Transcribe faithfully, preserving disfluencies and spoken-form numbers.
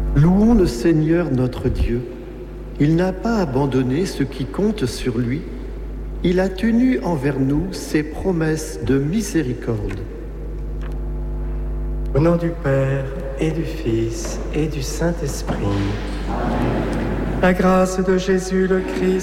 Louons le Seigneur notre Dieu. Il n'a pas abandonné ceux qui comptent sur lui. Il a tenu envers nous ses promesses de miséricorde. Au nom du Père et du Fils et du Saint-Esprit, la grâce de Jésus le Christ,